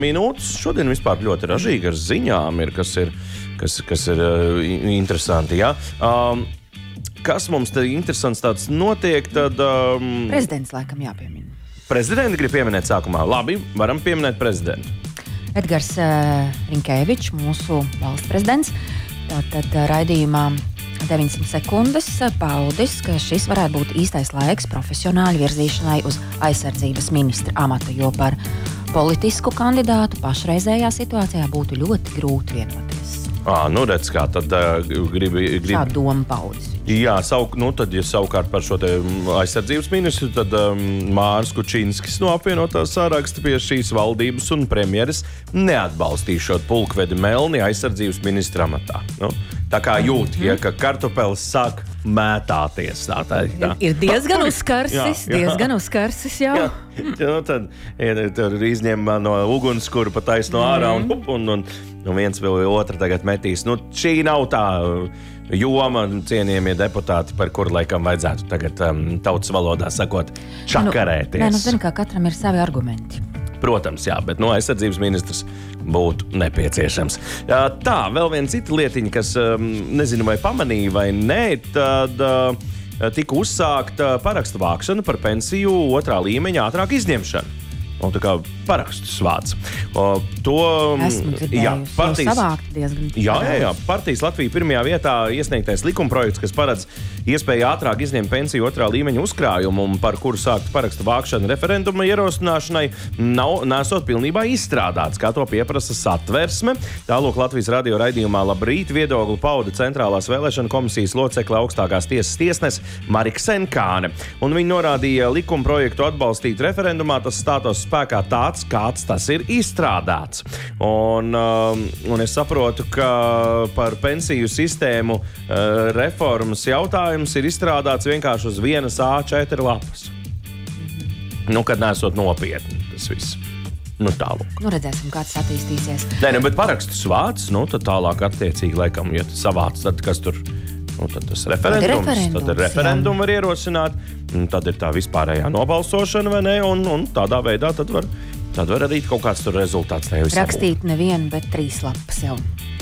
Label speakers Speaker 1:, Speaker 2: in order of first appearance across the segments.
Speaker 1: minūtes. Šodien vispār ļoti ražīgi ar ziņām ir, kas ir interesanti. Ja? Kas mums te interesants tāds notiek, tad...
Speaker 2: Prezidents laikam jāpiemina.
Speaker 1: Prezidenti grib pieminēt sākumā. Labi, varam pieminēt prezidentu.
Speaker 2: Edgars Rinkēvičs, mūsu valsts prezidents, tātad raidījumā 900 sekundes paudis, ka šis varētu būt īstais laiks profesionāli virzīšanai uz aizsardzības ministra amata, jo par politisku kandidātu pašreizējā situācijā būtu ļoti grūti vienoties.
Speaker 1: Nu redz, kā tad grib...
Speaker 2: Šādu domu paudis.
Speaker 1: Jā, tad, ja savukārt par šo te aizsardzības ministru, tad Māris Kučinskis no apvienotās saraksta pie šīs valdības un premjeras neatbalstīšot pulkvedi Melni aizsardzības ministra amatā. Tā kā jūt, ja ka kartupeles sāk mētāties. Tā.
Speaker 2: Ir diezgan uzkarsis, jā.
Speaker 1: Tad izņem no ugunskura pa taisno ārā un viens vēl otru tagad metīs. Šī nav tā joma, cienījamie deputāti, par kuru laikam vajadzētu tagad tautas valodā sakot čakarēties.
Speaker 2: Zinu, ka katram ir savi argumenti.
Speaker 1: Protams, jā, bet aizsardzības ministrs būtu nepieciešams. Tā, vēl viena cita lietiņa, kas nezinu vai pamanīja vai nē, tad tika uzsākta parakstu vākšana par pensiju 2. līmeņa ātrāk izņemšanu. Tā kā parakstus vāc.
Speaker 2: Esmu dzirdējusi, savākt diezgan.
Speaker 1: Jā. Partijas Latvija pirmajā vietā iesniegtais likumprojekts, kas paredz iespēju ātrāk izņemt pensiju 2. līmeņa uzkrājumu un par kuru sākt parakstu vākšanu referenduma ierosināšanai, nesot pilnībā izstrādāts, kā to pieprasa Satversme. Tālūk Latvijas radio raidījumā Labrīt viedokli pauda Centrālās vēlēšana komisijas locekle augstākās tiesas tiesnes Marika Senkāne. Un viņi norādīja likumprojektu atbalstīt referendumā, tas stātos spēkā tāds, kāds tas ir izstrādāts. Un es saprotu, ka par pensiju sistēmu reformas jautājums ir izstrādāts vienkārši uz vienas A4 lapas. Kad nesot nopietni tas viss. Tālūk.
Speaker 2: Redzēsim, kā tas attīstīsies.
Speaker 1: Nē, bet parakstus vāc, tad tālāk attiecīgi, laikam, ja tas savāc, tad kas tur... tad tas referendums. Tad referendumu var ierosināt, tad ir tā vispārējā nobalsošana, vai ne, un tādā veidā tad var radīt kaut kāds tur rezultāts.
Speaker 2: Rakstīt nevienu, bet 3 lapas jau.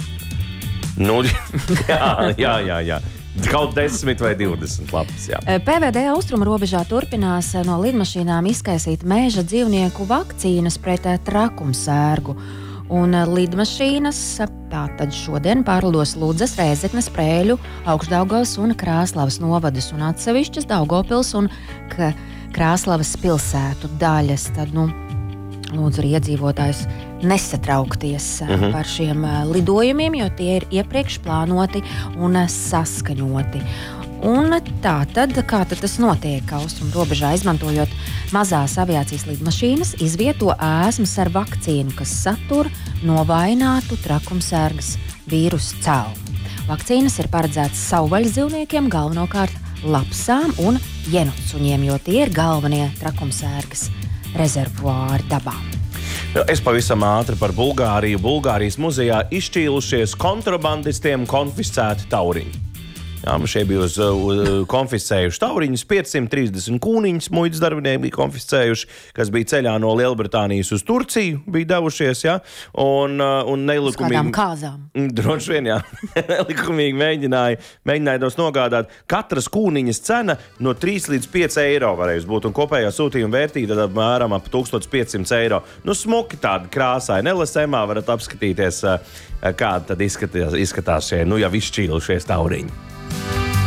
Speaker 1: Jā. Kaut 10 vai 20 lapas, jā.
Speaker 2: PVD austrumu robežā turpinās no lidmašīnām izkaisīt meža dzīvnieku vakcīnas pret trakumsērgu. Un lidmašīnas tātad šodien pārlidos Ludzas, Rēzeknes, Prēļu, Augšdaugavas un Krāslavas novadus un atsevišķas Daugavpils un Krāslavas pilsētu daļas. Tad, lūdzu arī iedzīvotājus nesatraukties par šiem lidojumiem, jo tie ir iepriekš plānoti un saskaņoti. Un kā tad tas notiek austrumu robežā, izmantojot mazās aviācijas lidmašīnas, izvieto ēsmas ar vakcīnu, kas satur novājinātu trakumsērgas vīrusu cēlumu. Vakcīnas ir paredzētas savvaļas dzīvniekiem, galvenokārt lapsām un jenotsuņiem, jo tie ir galvenie trakumsērgas rezervuāri dabā.
Speaker 1: Es pavisam ātri par Bulgāriju. Bulgārijas muzejā izšķīlušies kontrabandistiem konfiscēti tauriņi. Šie bija konfiscējuši tauriņus, 530 kūniņus muitas darbinieki bija konfiscējuši, kas bija ceļā no Lielbritānijas uz Turciju, bija devušies, un nelikumīgi...
Speaker 2: Uz kādām kāzām.
Speaker 1: Droši vien, jā. Nelikumīgi mēģināja tos nogādāt. Katras kūniņas cena no 3 līdz 5 eiro varēja būt, un kopējā sūtījuma vērtība tad apmēram ap 1500 eiro. Smuki tādi krāsāji. LSM varat apskatīties, kāda tad izskatās šie, jau izšķīlušies tauriņi.